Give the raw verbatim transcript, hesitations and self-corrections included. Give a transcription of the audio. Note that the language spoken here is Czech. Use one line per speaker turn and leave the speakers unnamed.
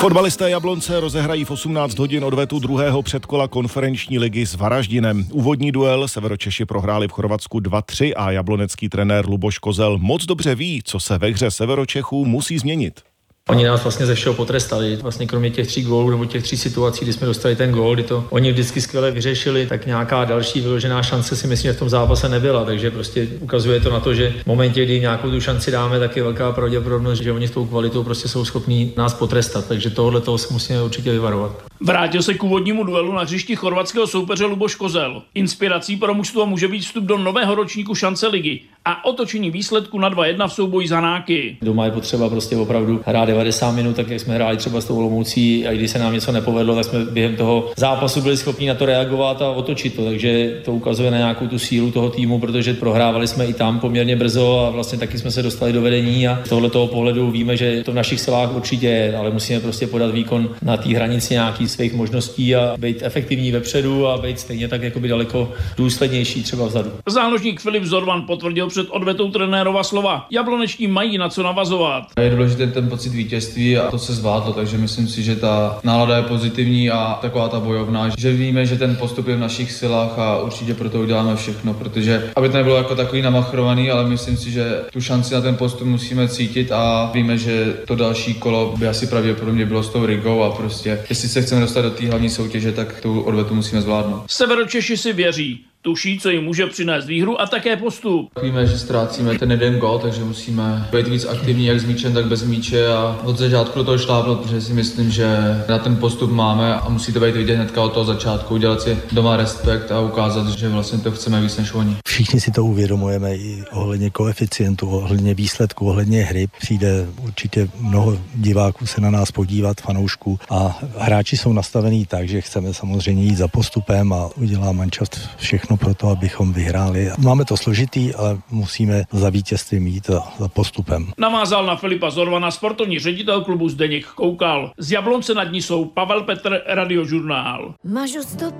Fotbalisté Jablonce rozehrají v osmnáct hodin odvetu druhého předkola konferenční ligy s Varaždinem. Úvodní duel Severočeši prohráli v Chorvatsku dva tři a jablonecký trenér Luboš Kozel moc dobře ví, co se ve hře Severočechů musí změnit.
Oni nás vlastně ze všeho potrestali. Vlastně kromě těch tří gólů nebo těch tří situací, kdy jsme dostali ten gól, kdy to oni vždycky skvěle vyřešili, tak nějaká další vyložená šance si myslím, že v tom zápase nebyla. Takže prostě ukazuje to na to, že v momentě, kdy nějakou tu šanci dáme, tak je velká pravděpodobnost, že oni s tou kvalitou prostě jsou schopní nás potrestat. Takže tohle toho se musíme určitě vyvarovat.
Vrátil se k úvodnímu duelu na hřišti chorvatského soupeře Luboš Kozel. Inspirací pro mužstvo může být vstup do nového ročníku šance ligy a otočení výsledku na dva jedna v souboji za Hanáky.
Doma je potřeba prostě opravdu hrát devadesát minut, tak jak jsme hráli třeba s tou Olomoucí, a když se nám něco nepovedlo, tak jsme během toho zápasu byli schopni na to reagovat a otočit to. Takže to ukazuje na nějakou tu sílu toho týmu, protože prohrávali jsme i tam poměrně brzo a vlastně taky jsme se dostali do vedení a z tohoto pohledu víme, že to v našich silách určitě je, ale musíme prostě podat výkon na té hranici nějaký svých možností a být efektivní vepředu a být stejně tak jakoby daleko důslednější třeba vzadu.
Záložník Filip Zorvan potvrdil před odvetou trenérova slova. Jablonečtí mají na co navazovat.
Je důležité ten pocit vítězství a to se zvládlo, takže myslím si, že ta nálada je pozitivní a taková ta bojovná, že víme, že ten postup je v našich silách a určitě pro to uděláme všechno, protože aby to nebylo jako takový namachrovaný, ale myslím si, že tu šanci na ten postup musíme cítit a víme, že to další kolo by asi pravděpodobně bylo s tou Rigou a prostě jestli se chceme dostat do té hlavní soutěže, tak tu odvetu musíme zvládnout.
Severočeši si věří. Tuší, co jim může přinést výhru a také postup.
Víme, že ztrácíme ten jeden gól, takže musíme být víc aktivní jak s míčem, tak bez míče a od začátku do toho šlápnout, protože si myslím, že na ten postup máme a musí to být vidět hnedka od toho začátku, udělat si doma respekt a ukázat, že vlastně to chceme víc než oni.
Všichni si to uvědomujeme i ohledně koeficientu, ohledně výsledku, ohledně hry. Přijde určitě mnoho diváků se na nás podívat, fanoušků a hráči jsou nastavení tak, že chceme samozřejmě jít za postupem a udělá mančaft všechno pro to, abychom vyhráli. Máme to složitý, ale musíme za vítězstvím jít za, za postupem.
Navázal na Filipa Zorvana sportovní ředitel klubu Zdeněk Koukal. Z Jablonce nad ní jsou Pavel Petr, Radiožurnál.
Mažu stop